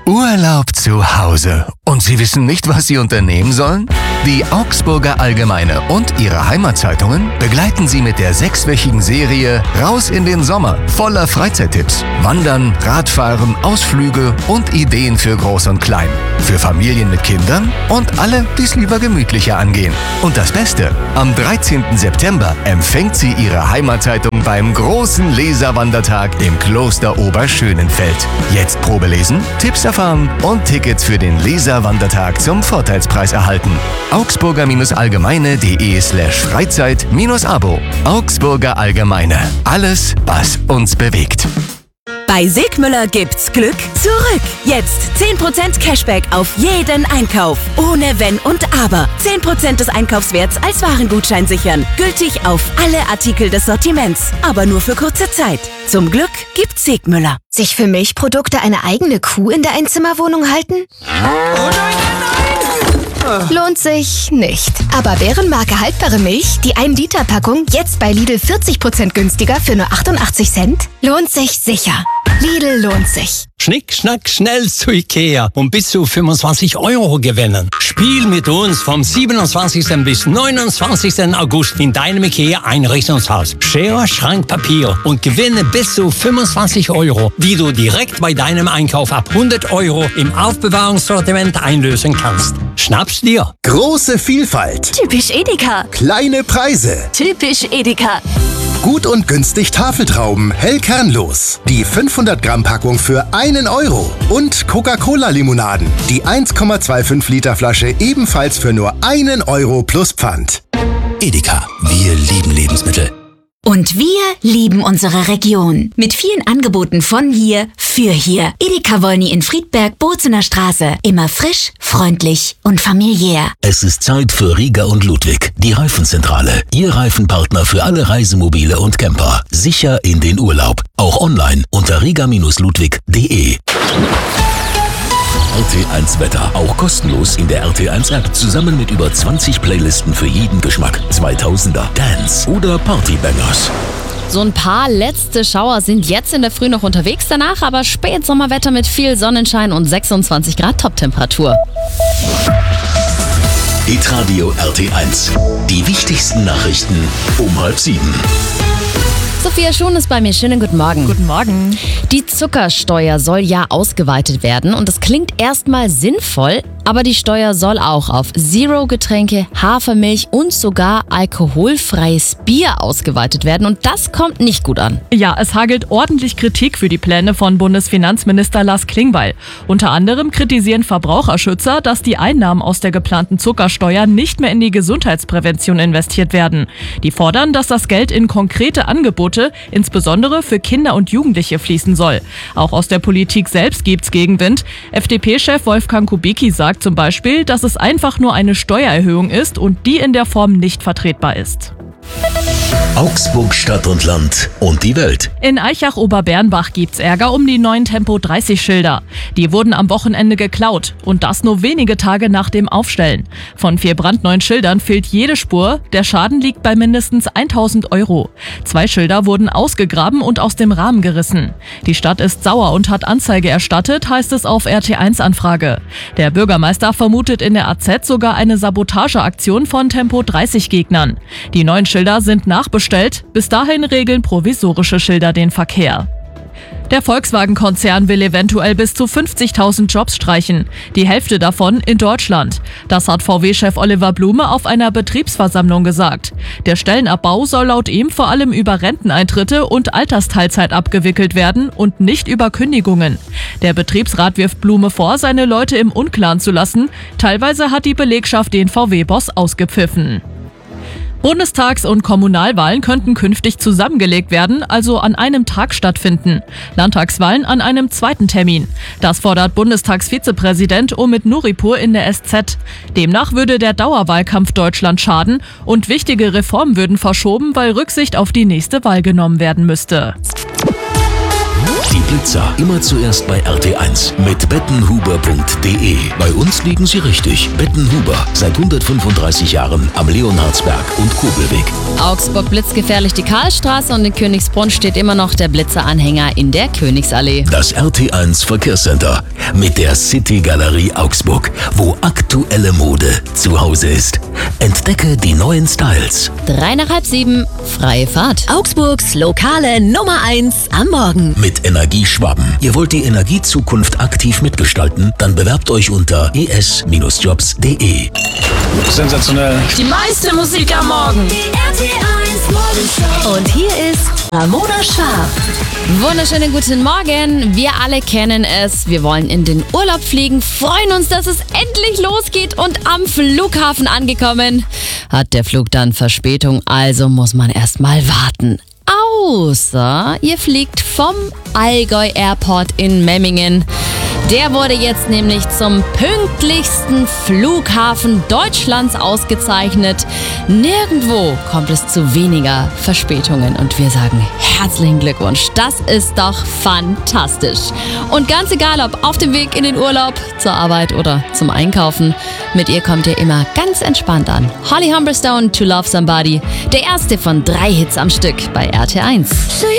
Urlaub zu Hause. Und Sie wissen nicht, was Sie unternehmen sollen? Die Augsburger Allgemeine und ihre Heimatzeitungen begleiten Sie mit der 6-wöchigen Serie Raus in den Sommer voller Freizeittipps. Wandern, Radfahren, Ausflüge und Ideen für Groß und Klein. Für Familien mit Kindern und alle, die es lieber gemütlicher angehen. Und das Beste, am 13. September empfängt sie Ihre Heimatzeitung beim großen Leserwandertag im Kloster Oberschönenfeld. Jetzt Probe lesen, Tipps erfahren und Tickets für den Leserwandertag zum Vorteilspreis erhalten. augsburger-allgemeine.de/Freizeit-Abo. Augsburger Allgemeine. Alles, was uns bewegt. Bei Sigmüller gibt's Glück zurück. Jetzt 10% Cashback auf jeden Einkauf. Ohne Wenn und Aber. 10% des Einkaufswerts als Warengutschein sichern. Gültig auf alle Artikel des Sortiments. Aber nur für kurze Zeit. Zum Glück gibt's Sigmüller. Sich für Milchprodukte eine eigene Kuh in der Einzimmerwohnung halten? Lohnt sich nicht. Aber Bärenmarke haltbare Milch, die 1-Liter-Packung, jetzt bei Lidl 40% günstiger für nur 88 Cent? Lohnt sich sicher. Lidl lohnt sich. Schnick, schnack, schnell zu Ikea und bis zu 25 € gewinnen. Spiel mit uns vom 27. bis 29. August in deinem Ikea-Einrichtungshaus. Schere, Schrank, Papier und gewinne bis zu 25 €, die du direkt bei deinem Einkauf ab 100 € im Aufbewahrungssortiment einlösen kannst. Schnapp's dir. Große Vielfalt. Typisch Edeka. Kleine Preise. Typisch Edeka. Gut und günstig Tafeltrauben, hellkernlos. Die 500-Gramm-Packung für 1 €. Und Coca-Cola-Limonaden. Die 1,25 Liter Flasche ebenfalls für nur 1 € plus Pfand. Edeka, wir lieben Lebensmittel. Und wir lieben unsere Region. Mit vielen Angeboten von hier für hier. Edeka Wolny in Friedberg, Bozener Straße. Immer frisch, freundlich und familiär. Es ist Zeit für Rieger und Ludwig, die Reifenzentrale. Ihr Reifenpartner für alle Reisemobile und Camper. Sicher in den Urlaub. Auch online unter rieger-ludwig.de. RT1 Wetter, auch kostenlos in der RT1 App, zusammen mit über 20 Playlisten für jeden Geschmack. 2000er, Dance oder Partybangers. So ein paar letzte Schauer sind jetzt in der Früh noch unterwegs, danach aber Spätsommerwetter mit viel Sonnenschein und 26 Grad Toptemperatur. Hitradio RT1, die wichtigsten Nachrichten um 6:30. Sophia Schuhn ist bei mir. Schönen guten Morgen. Guten Morgen. Die Zuckersteuer soll ja ausgeweitet werden und das klingt erstmal sinnvoll, aber die Steuer soll auch auf Zero-Getränke, Hafermilch und sogar alkoholfreies Bier ausgeweitet werden und das kommt nicht gut an. Ja, es hagelt ordentlich Kritik für die Pläne von Bundesfinanzminister Lars Klingbeil. Unter anderem kritisieren Verbraucherschützer, dass die Einnahmen aus der geplanten Zuckersteuer nicht mehr in die Gesundheitsprävention investiert werden. Die fordern, dass das Geld in konkrete Angebote, insbesondere für Kinder und Jugendliche, fließen soll. Auch aus der Politik selbst gibt's Gegenwind. FDP-Chef Wolfgang Kubicki sagt zum Beispiel, dass es einfach nur eine Steuererhöhung ist und die in der Form nicht vertretbar ist. Augsburg, Stadt und Land und die Welt. In Aichach-Oberbernbach gibt's Ärger um die neuen Tempo-30-Schilder. Die wurden am Wochenende geklaut und das nur wenige Tage nach dem Aufstellen. Von 4 brandneuen Schildern fehlt jede Spur. Der Schaden liegt bei mindestens 1.000 €. 2 Schilder wurden ausgegraben und aus dem Rahmen gerissen. Die Stadt ist sauer und hat Anzeige erstattet, heißt es auf RT1-Anfrage. Der Bürgermeister vermutet in der AZ sogar eine Sabotageaktion von Tempo-30-Gegnern. Die neuen Schilder sind nachbestellt. Bis dahin regeln provisorische Schilder den Verkehr. Der Volkswagen-Konzern will eventuell bis zu 50.000 Jobs streichen. Die Hälfte davon in Deutschland. Das hat VW-Chef Oliver Blume auf einer Betriebsversammlung gesagt. Der Stellenabbau soll laut ihm vor allem über Renteneintritte und Altersteilzeit abgewickelt werden und nicht über Kündigungen. Der Betriebsrat wirft Blume vor, seine Leute im Unklaren zu lassen. Teilweise hat die Belegschaft den VW-Boss ausgepfiffen. Bundestags- und Kommunalwahlen könnten künftig zusammengelegt werden, also an einem Tag stattfinden. Landtagswahlen an einem zweiten Termin. Das fordert Bundestagsvizepräsident Omid Nuripur in der SZ. Demnach würde der Dauerwahlkampf Deutschland schaden und wichtige Reformen würden verschoben, weil Rücksicht auf die nächste Wahl genommen werden müsste. Die Blitzer immer zuerst bei RT1 mit bettenhuber.de. Bei uns liegen Sie richtig. Bettenhuber, seit 135 Jahren am Leonhardsberg und Kobelweg. Augsburg blitzgefährlich die Karlstraße und in Königsbrunn steht immer noch der Blitzeranhänger in der Königsallee. Das RT1 Verkehrscenter mit der City Galerie Augsburg, wo aktuelle Mode zu Hause ist. Entdecke die neuen Styles. 6:03, freie Fahrt. Augsburgs lokale Nummer 1 am Morgen. Mit Energieschwaben. Ihr wollt die Energiezukunft aktiv mitgestalten? Dann bewerbt euch unter es-jobs.de. Sensationell. Die meiste Musik am Morgen. Die RT1 Morgenshow. Und hier ist Ramona Schwarz. Wunderschönen guten Morgen. Wir alle kennen es. Wir wollen in den Urlaub fliegen, freuen uns, dass es endlich losgeht und am Flughafen angekommen. Hat der Flug dann Verspätung, also muss man erstmal warten. Außer ihr fliegt vom Allgäu Airport in Memmingen. Der wurde jetzt nämlich zum pünktlichsten Flughafen Deutschlands ausgezeichnet. Nirgendwo kommt es zu weniger Verspätungen und wir sagen herzlichen Glückwunsch. Das ist doch fantastisch. Und ganz egal, ob auf dem Weg in den Urlaub, zur Arbeit oder zum Einkaufen, mit ihr kommt ihr immer ganz entspannt an. Holly Humberstone, To Love Somebody, der erste von 3 Hits am Stück bei RT1.